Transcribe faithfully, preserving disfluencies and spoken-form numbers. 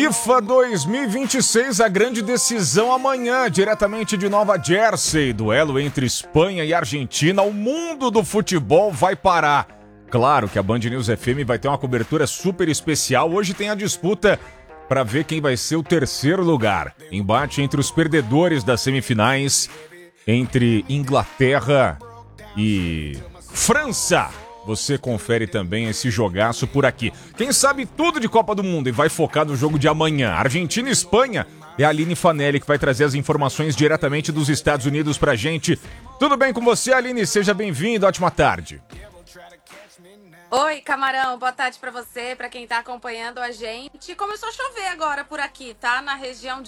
FIFA dois mil e vinte e seis, a grande decisão amanhã, diretamente de Nova Jersey, duelo entre Espanha e Argentina. O mundo do futebol vai parar. Claro que a Band News F M vai ter uma cobertura super especial. Hoje tem a disputa para ver quem vai ser o terceiro lugar. Embate entre os perdedores das semifinais, entre Inglaterra e França. Você confere também esse jogaço por aqui. Quem sabe tudo de Copa do Mundo e vai focar no jogo de amanhã, Argentina e Espanha, é a Aline Fanelli que vai trazer as informações diretamente dos Estados Unidos pra gente. Tudo bem com você, Aline? Seja bem-vindo, ótima tarde. Oi, Camarão, boa tarde pra você, pra quem tá acompanhando a gente. Começou a chover agora por aqui, tá? Na região de